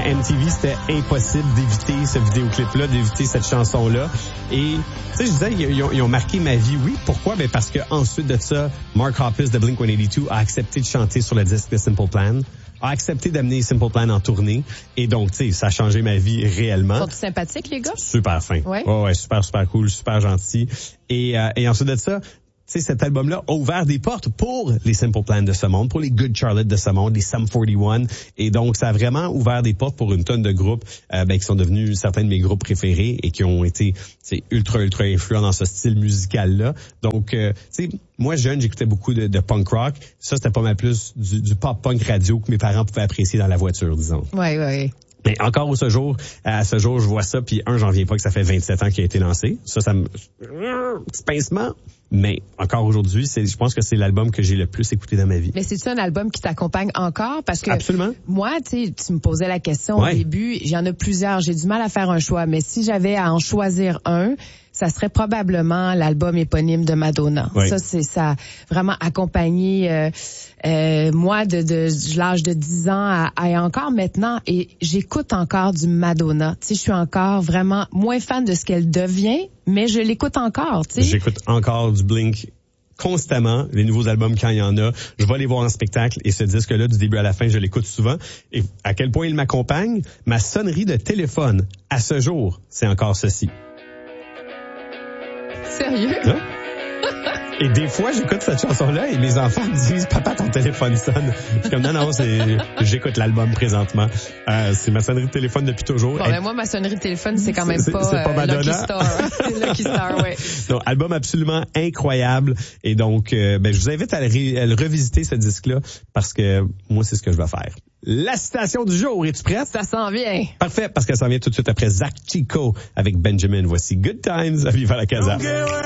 MTV, c'était impossible d'éviter ce vidéoclip-là, d'éviter cette chanson-là. Et, tu sais, je disais, ils ont marqué ma vie. Oui, pourquoi? Ben parce que ensuite de ça, Mark Hoppus de Blink-182 a accepté de chanter sur le disque de Simple Plan, a accepté d'amener Simple Plan en tournée. Et donc, tu sais, ça a changé ma vie réellement. Sont-ils sympathiques, les gars? Super fin. Ouais. Ouais, super cool, super gentil. Et ensuite de ça, tu sais, cet album-là a ouvert des portes pour les Simple Plan de ce monde, pour les Good Charlotte de ce monde, les Sum 41. Et donc, ça a vraiment ouvert des portes pour une tonne de groupes qui sont devenus certains de mes groupes préférés et qui ont été ultra influents dans ce style musical-là. Donc, tu sais, moi, jeune, j'écoutais beaucoup de punk rock. Ça, c'était pas mal plus du pop-punk radio que mes parents pouvaient apprécier dans la voiture, disons. Oui. Mais encore à ce jour, je vois ça, puis j'en viens pas que ça fait 27 ans qu'il a été lancé. Ça me... petit pincement. Mais encore aujourd'hui, je pense que c'est l'album que j'ai le plus écouté dans ma vie. Mais c'est-tu un album qui t'accompagne encore? Parce que absolument. Moi, tu me posais la question au début, il y en a plusieurs, j'ai du mal à faire un choix, mais si j'avais à en choisir un, ça serait probablement l'album éponyme de Madonna. Oui. Ça a vraiment accompagné moi de l'âge de 10 ans à encore maintenant, et j'écoute encore du Madonna. Tu sais, je suis encore vraiment moins fan de ce qu'elle devient, mais je l'écoute encore, tu sais. J'écoute encore du Blink constamment, les nouveaux albums quand il y en a. Je vais les voir en spectacle et ce disque-là, du début à la fin, je l'écoute souvent. Et à quel point il m'accompagne, ma sonnerie de téléphone, à ce jour, c'est encore ceci. Sérieux? Hein? Et des fois, j'écoute cette chanson-là et mes enfants me disent « Papa, ton téléphone sonne. » Je suis comme « Non, j'écoute l'album présentement. » C'est ma sonnerie de téléphone depuis toujours. Bon, moi, ma sonnerie de téléphone, c'est quand même pas Madonna. Lucky Star. C'est Lucky Star, oui. Donc, album absolument incroyable. Et donc, je vous invite à le revisiter, ce disque-là, parce que moi, c'est ce que je vais faire. La citation du jour, es-tu prête? Ça s'en vient. Parfait, parce qu'elle s'en vient tout de suite après Zach Chico avec Benjamin. Voici Good Times à Viva la Casa.